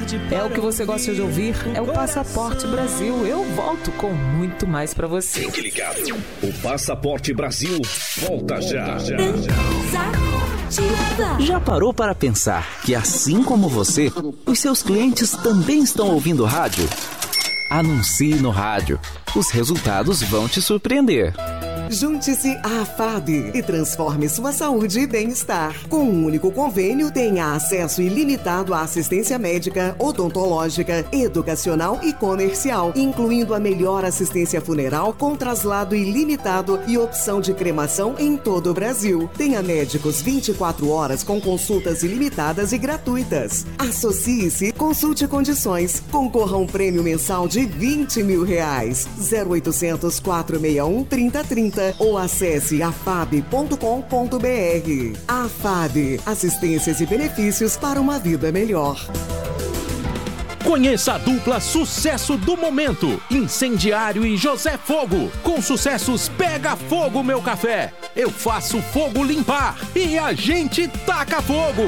É o que você gosta de ouvir, é o Passaporte Brasil. Eu volto com muito mais pra você. Fique ligado. O Passaporte Brasil volta já. Já parou para pensar que, assim como você, os seus clientes também estão ouvindo rádio? Anuncie no rádio. Os resultados vão te surpreender. Junte-se à AFAB e transforme sua saúde e bem-estar. Com um único convênio, tenha acesso ilimitado à assistência médica, odontológica, educacional e comercial, incluindo a melhor assistência funeral com traslado ilimitado e opção de cremação em todo o Brasil. Tenha médicos 24 horas com consultas ilimitadas e gratuitas. Associe-se, consulte condições. Concorra a um prêmio mensal de R$20 mil. 0800 461 3030 ou acesse afab.com.br. AFAB, assistências e benefícios para uma vida melhor. Conheça a dupla sucesso do momento, Incendiário e José Fogo. Com sucessos Pega Fogo Meu Café, Eu Faço Fogo Limpar e A Gente Taca Fogo.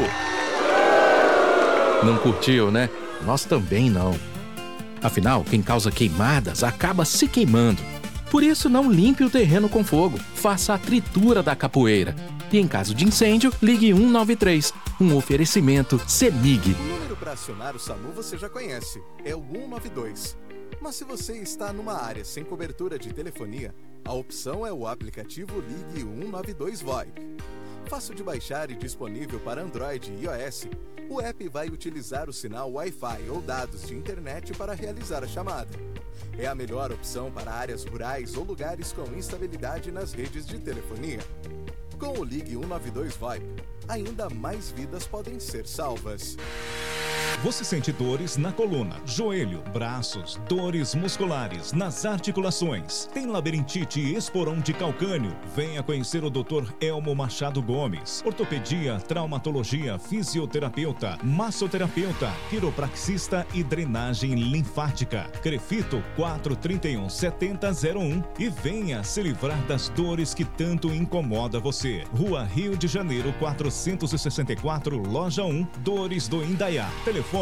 Não curtiu, né? Nós também não. Afinal, quem causa queimadas acaba se queimando. Por isso, não limpe o terreno com fogo. Faça a tritura da capoeira. E em caso de incêndio, ligue 193. Um oferecimento CEMIG. O número para acionar o SAMU você já conhece. É o 192. Mas se você está numa área sem cobertura de telefonia, a opção é o aplicativo Ligue 192 VoIP. Fácil de baixar e disponível para Android e iOS, o app vai utilizar o sinal Wi-Fi ou dados de internet para realizar a chamada. É a melhor opção para áreas rurais ou lugares com instabilidade nas redes de telefonia. Com o Ligue 192 VoIP, ainda mais vidas podem ser salvas. Você sente dores na coluna, joelho, braços, dores musculares, nas articulações. Tem labirintite e esporão de calcânio? Venha conhecer o Dr. Elmo Machado Gomes. Ortopedia, traumatologia, fisioterapeuta, massoterapeuta, quiropraxista e drenagem linfática. Crefito 431-7001 e venha se livrar das dores que tanto incomoda você. Rua Rio de Janeiro 464, Loja 1, Dores do Indaiá. Telefone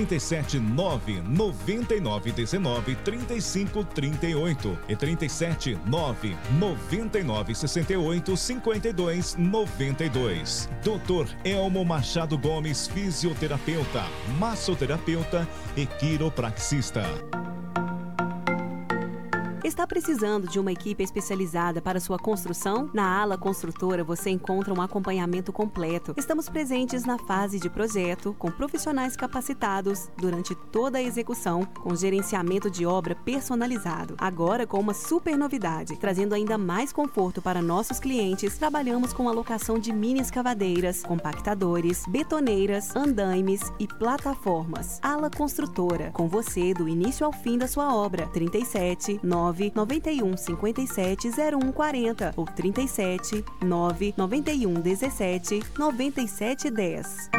379-9919-3538 e 379-9968-5292. Dr. Elmo Machado Gomes, fisioterapeuta, massoterapeuta e quiropraxista. Está precisando de uma equipe especializada para sua construção? Na Ala Construtora você encontra um acompanhamento completo. Estamos presentes na fase de projeto, com profissionais capacitados durante toda a execução, com gerenciamento de obra personalizado. Agora com uma super novidade, trazendo ainda mais conforto para nossos clientes, trabalhamos com a locação de mini escavadeiras, compactadores, betoneiras, andaimes e plataformas. Ala Construtora, com você do início ao fim da sua obra. 37 991 57 0140 ou 37 991 17 97 10.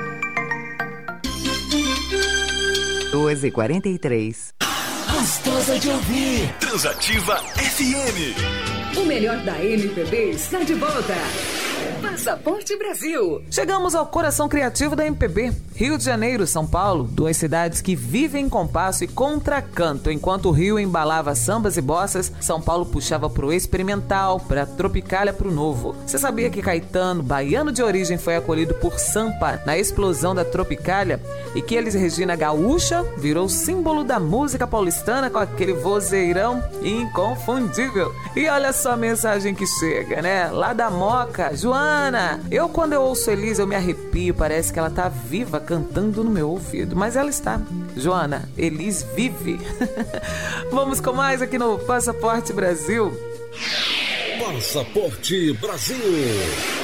12h43. Gostosa de ouvir. Transativa FM. O melhor da MPB está de volta. Passaporte Brasil. Chegamos ao coração criativo da MPB. Rio de Janeiro, São Paulo, duas cidades que vivem em compasso e contracanto. Enquanto o Rio embalava sambas e bossas, São Paulo puxava pro experimental, pra tropicália, pro novo. Você sabia que Caetano, baiano de origem, foi acolhido por Sampa na explosão da tropicália? E que Elis Regina gaúcha virou símbolo da música paulistana com aquele vozeirão inconfundível? E olha só a mensagem que chega, né? Lá da Moca, Joana, quando eu ouço Elis eu me arrepio, parece que ela tá viva cantando no meu ouvido, mas ela está. Joana, Elis vive. Vamos com mais aqui no Passaporte Brasil. Passaporte Brasil.